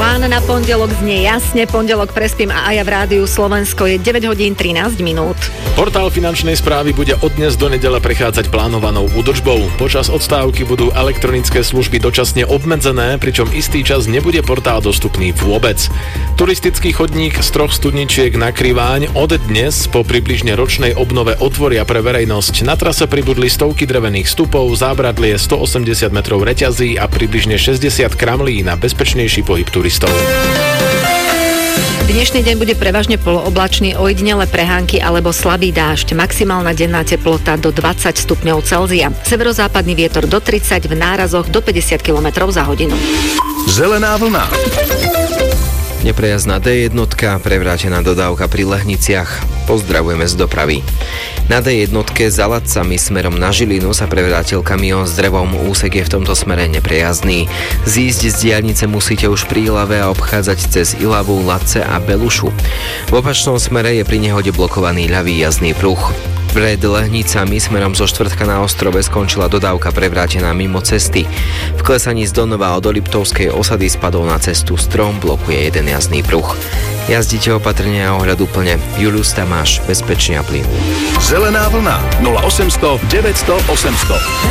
Plán na pondelok znie jasne. Pondelok prespím a ja v rádiu Slovensko je 9 hodín 13 minút. Portál finančnej správy bude od dnes do nedele prechádzať plánovanou údržbou. Počas odstávky budú elektronické služby dočasne obmedzené, pričom istý čas nebude portál dostupný vôbec. Turistický chodník z 3 studničiek na Kriváň od dnes po približne ročnej obnove otvoria pre verejnosť. Na trase pribudli stovky drevených stupov, zábradlie, 180 metrov reťazí a približne 60 kramlí na bezpečnejší pohyb turistov. Dnešný deň bude prevažne polooblačný, ojedinele prehánky alebo slabý dážď. Maximálna denná teplota do 20 stupňov Celzia. Severozápadný vietor do 30, v nárazoch do 50 km za hodinu. Zelená vlna. Neprejazdná D1, prevrátená dodávka pri Lehniciach. Pozdravujeme z dopravy. Na D1 za Ladcami smerom na Žilinu sa prevrátil kamión s drevom. Úsek je v tomto smere neprejazdný. Zísť z diaľnice musíte už pri Ilave a obchádzať cez Ilavu, Ladce a Belušu. V opačnom smere je pri nehode blokovaný ľavý jazdný pruh. Pred Lehnicami smerom zo Štvrtka na Ostrove skončila dodávka prevrátená mimo cesty. V klesaní z Donova od Liptovskej osady spadol na cestu strom, blokuje jeden jazdný pruh. Jazdite opatrne a ohľaduplne. Julius Tamáš, bezpečne a plynulo. Zelená vlna 0800 900 800.